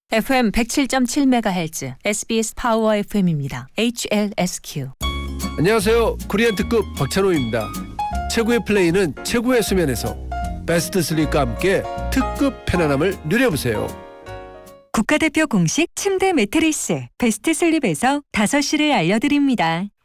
FM 107.7MHz SBS 파워 FM입니다. HLSQ. 안녕하세요. 코리안 특급 박찬호입니다. 최고의 플레이는 최고의 수면에서 베스트 슬립과 함께 특급 편안함을 누려보세요. 국가대표 공식 침대 매트리스 베스트 슬립에서 5시를 알려드립니다.